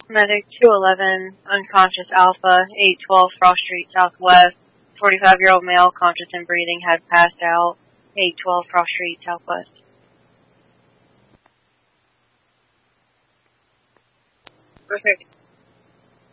Medic 211, unconscious Alpha, 812 Frost Street Southwest. 45-year-old male, conscious and breathing, had passed out. 812 Frost Street Southwest. Perfect.